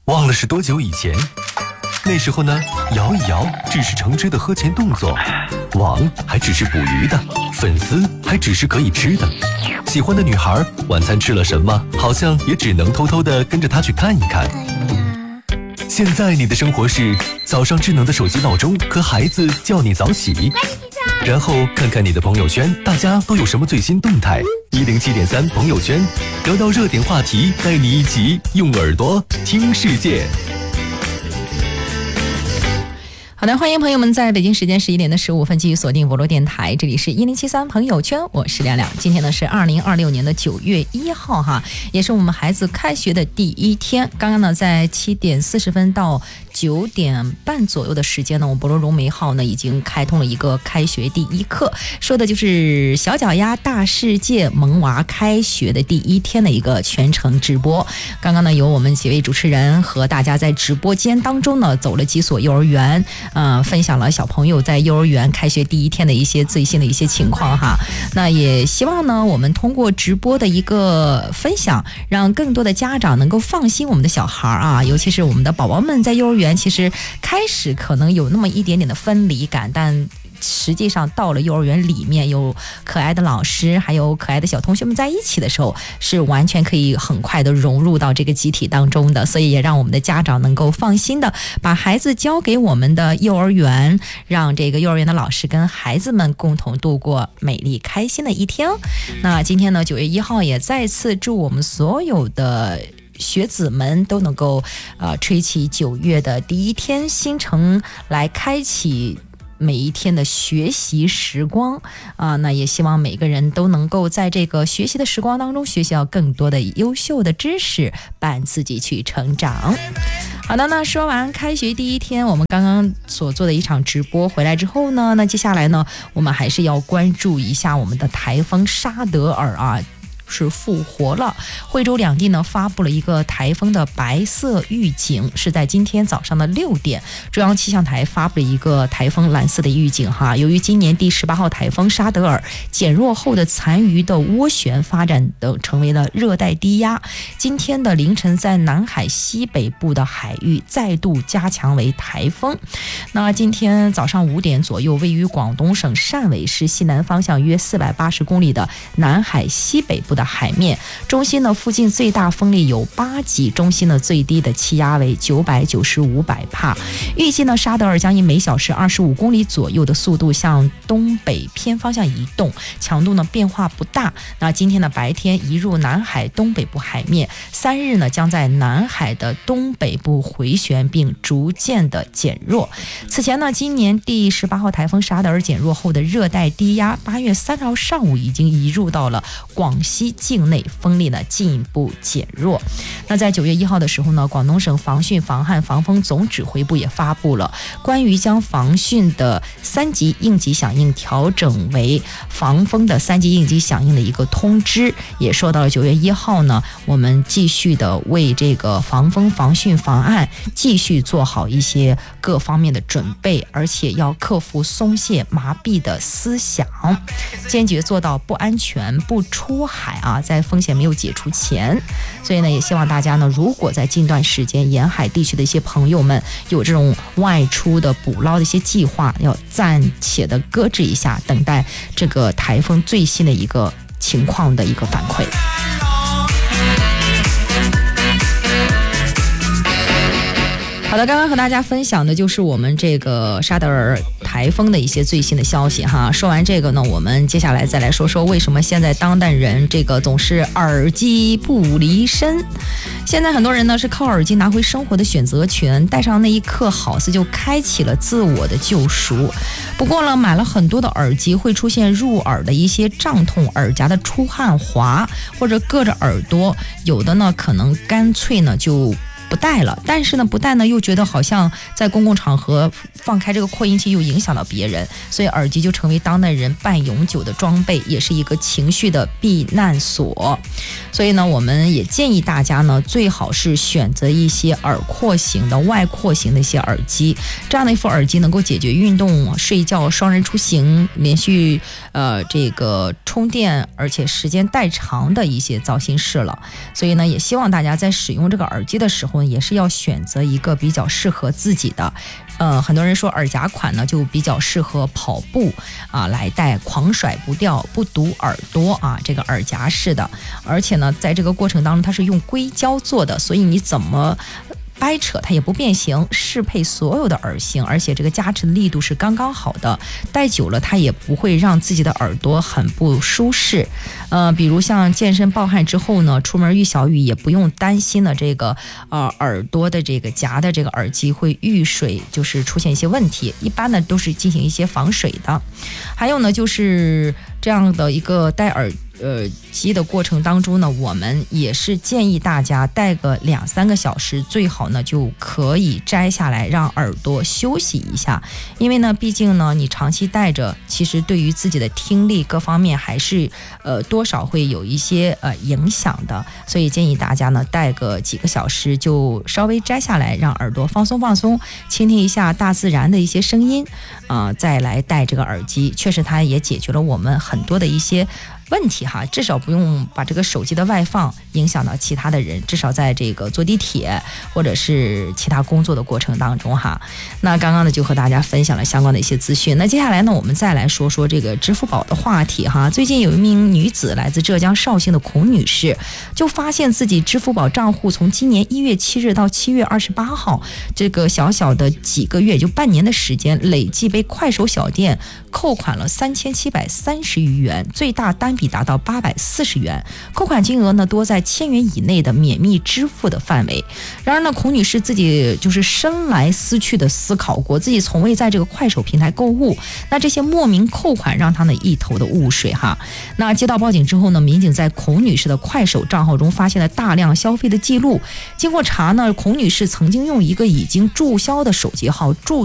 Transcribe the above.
忘了是多久以前？那时候呢，摇一摇只是橙汁的喝前动作，网还只是捕鱼的，粉丝还只是可以吃的。喜欢的女孩晚餐吃了什么，好像也只能偷偷地跟着她去看一看。现在你的生活是早上智能的手机闹钟和孩子叫你早起，然后看看你的朋友圈，大家都有什么最新动态。107.3朋友圈，聊聊热点话题，带你一起用耳朵听世界。 好的，欢迎朋友们在北京时间11点的15分继续锁定网络电台，这里是1073朋友圈，我是亮亮。今天呢是2026年的9月1号哈，也是我们孩子开学的第一天。刚刚呢在7点40分到9点半左右的时间呢，我们博罗融媒号呢已经开通了一个开学第一课，说的就是小脚丫大世界萌娃开学的第一天的一个全程直播。刚刚呢有我们几位主持人和大家在直播间当中呢走了几所幼儿园，分享了小朋友在幼儿园开学第一天的一些最新的一些情况哈。那也希望呢我们通过直播的一个分享，让更多的家长能够放心我们的小孩啊，尤其是我们的宝宝们在幼儿园其实开始可能有那么一点点的分离感，但实际上到了幼儿园里面，有可爱的老师还有可爱的小同学们在一起的时候，是完全可以很快的融入到这个集体当中的。所以也让我们的家长能够放心的把孩子交给我们的幼儿园，让这个幼儿园的老师跟孩子们共同度过美丽开心的一天。那今天呢9月1号也再次祝我们所有的学子们都能够吹起9月的第一天新城，来开启每一天的学习时光那也希望每个人都能够在这个学习的时光当中学习到更多的优秀的知识，伴自己去成长。好的，那说完开学第一天我们刚刚所做的一场直播回来之后呢，那接下来呢我们还是要关注一下我们的台风沙德尔是复活了。惠州两地呢发布了一个台风的白色预警，是在今天早上的6点，中央气象台发布了一个台风蓝色的预警哈。由于今年第18号台风沙德尔减弱后的残余的涡旋发展等成为了热带低压，今天的凌晨在南海西北部的海域再度加强为台风。那今天早上5点左右，位于广东省汕尾市西南方向约480公里的南海西北部的海面，中心呢附近最大风力有8级，中心呢最低的气压为995百帕。预计呢沙德尔将以每小时25公里左右的速度向东北偏方向移动，强度呢变化不大。那今天的白天移入南海东北部海面，3日呢将在南海的东北部回旋并逐渐的减弱。此前呢今年第18号台风沙德尔减弱后的热带低压8月3号上午已经移入到了广西境内，风力呢进一步减弱。那在9月1号的时候呢，广东省防汛防旱防风总指挥部也发布了关于将防汛的3级应急响应调整为防风的3级应急响应的一个通知，也说到了9月1号呢，我们继续的为这个防风防汛防旱继续做好一些各方面的准备，而且要克服松懈麻痹的思想，坚决做到不安全不出海在风险没有解除前。所以呢也希望大家呢，如果在近段时间沿海地区的一些朋友们有这种外出的捕捞的一些计划，要暂且的搁置一下，等待这个台风最新的一个情况的一个反馈。好的，刚刚和大家分享的就是我们这个沙德尔台风的一些最新的消息哈。说完这个呢，我们接下来再来说说为什么现在当代人这个总是耳机不离身。现在很多人呢是靠耳机拿回生活的选择权，戴上那一刻好似就开启了自我的救赎。不过呢，买了很多的耳机会出现入耳的一些胀痛、耳夹的出汗滑，或者硌着耳朵，有的呢可能干脆呢就不戴了，但是呢不戴呢又觉得好像在公共场合放开这个扩音器又影响到别人，所以耳机就成为当代人半永久的装备，也是一个情绪的避难所。所以呢我们也建议大家呢最好是选择一些耳廓型的外扩型的一些耳机，这样的一副耳机能够解决运动、睡觉、双人出行、连续这个充电而且时间太长的一些糟心事了。所以呢也希望大家在使用这个耳机的时候候也是要选择一个比较适合自己的。很多人说耳夹款呢就比较适合跑步啊，来戴狂甩不掉不堵耳朵啊，这个耳夹式的，而且呢在这个过程当中它是用硅胶做的，所以你怎么掰扯它也不变形，适配所有的耳型，而且这个夹持的力度是刚刚好的，戴久了它也不会让自己的耳朵很不舒适。比如像健身暴汗之后呢，出门遇小雨也不用担心的这个耳朵的这个夹的这个耳机会遇水，就是出现一些问题，一般呢都是进行一些防水的。还有呢就是这样的一个戴耳机的过程当中呢，我们也是建议大家戴个2-3个小时，最好呢就可以摘下来让耳朵休息一下，因为呢毕竟呢你长期戴着，其实对于自己的听力各方面还是多少会有一些影响的，所以建议大家呢戴个几个小时就稍微摘下来，让耳朵放松放松，倾听一下大自然的一些声音再来戴这个耳机，确实它也解决了我们很多的一些问题哈，至少不用把这个手机的外放影响到其他的人，至少在这个坐地铁或者是其他工作的过程当中哈。那刚刚呢就和大家分享了相关的一些资讯，那接下来呢我们再来说说这个支付宝的话题哈。最近有一名女子来自浙江绍兴的孔女士，就发现自己支付宝账户从今年1月7日到7月28号这个小小的几个月，就半年的时间，累计被快手小店扣款了3730余元，最大单笔达到840元，扣款金额呢多在1000元以内的免密支付的范围。然而呢，孔女士自己就是深来思去的思考过，自己从未在这个快手平台购物，那这些莫名扣款让她呢一头的雾水哈。那接到报警之后呢，民警在孔女士的快手账号中发现了大量消费的记录，经过查呢，孔女士曾经用一个已经注销的手机号注